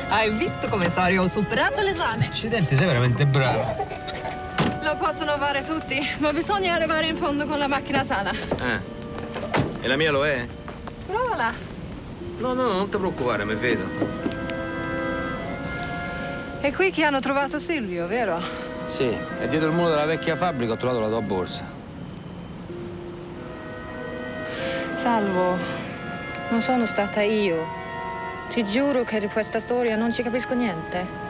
Hai visto, commissario? Ho superato l'esame. Accidenti, sei veramente bravo. Lo possono fare tutti, ma bisogna arrivare in fondo con la macchina sana. E la mia lo è? Provala. No, non ti preoccupare, mi vedo. È qui che hanno trovato Silvio, vero? Sì, e dietro il muro della vecchia fabbrica ho trovato la tua borsa. Salvo, non sono stata io. Ti giuro che di questa storia non ci capisco niente.